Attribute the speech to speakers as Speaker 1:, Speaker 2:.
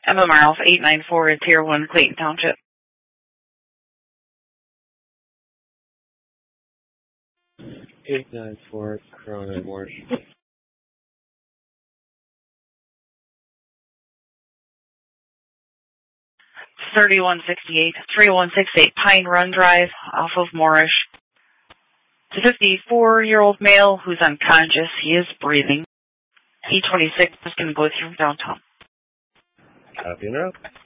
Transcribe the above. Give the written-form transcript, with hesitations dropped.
Speaker 1: MMR Alpha 894 in Tier 1, Clayton Township.
Speaker 2: 894 Corona Morse.
Speaker 1: 3168 Pine Run Drive off of Moorish. It's a 54-year-old male who's unconscious. He is breathing. E26 is going to go through downtown.
Speaker 2: Copy and route.